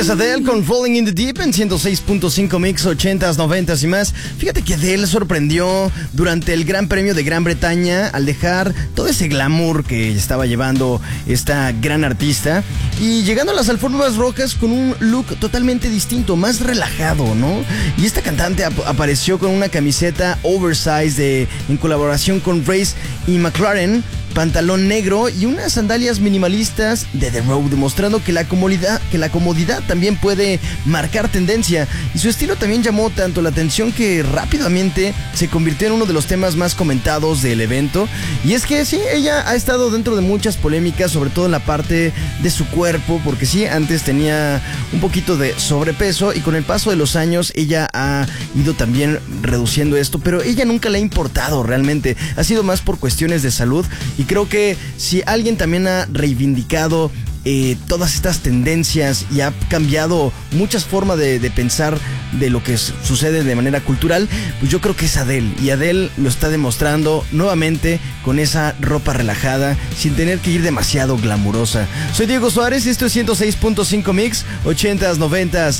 Es Adele con Falling in the Deep en 106.5 Mix, 80s, 90s y más. Fíjate que Adele sorprendió durante el Gran Premio de Gran Bretaña al dejar todo ese glamour que estaba llevando esta gran artista y llegando a las alfombras rojas con un look totalmente distinto, más relajado, ¿no? Y esta cantante apareció con una camiseta oversize en colaboración con Race y McLaren, pantalón negro y unas sandalias minimalistas de The Road, demostrando que la comodidad también puede marcar tendencia. Y su estilo también llamó tanto la atención que rápidamente se convirtió en uno de los temas más comentados del evento. Y es que sí, ella ha estado dentro de muchas polémicas, sobre todo en la parte de su cuerpo, porque sí, antes tenía un poquito de sobrepeso y con el paso de los años ella ha ido también reduciendo esto, pero ella nunca le ha importado realmente, ha sido más por cuestiones de salud. Y creo que si alguien también ha reivindicado todas estas tendencias y ha cambiado muchas formas de pensar de lo que sucede de manera cultural, pues yo creo que es Adele. Y Adele lo está demostrando nuevamente con esa ropa relajada, sin tener que ir demasiado glamurosa. Soy Diego Suárez y esto es 106.5 Mix, 80s, 90s